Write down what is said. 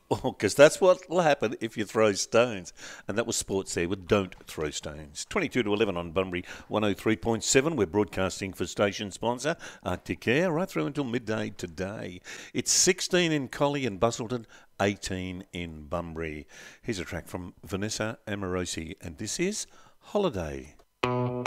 Oh, because that's what will happen if you throw stones. And that was Sports there with Don't Throw Stones. 22 to 11 on Bunbury 103.7. We're broadcasting for station sponsor Arctic Air right through until midday today. It's 16 in Collie and Bustleton, 18 in Bunbury. Here's a track from Vanessa Amorosi, and this is Holiday.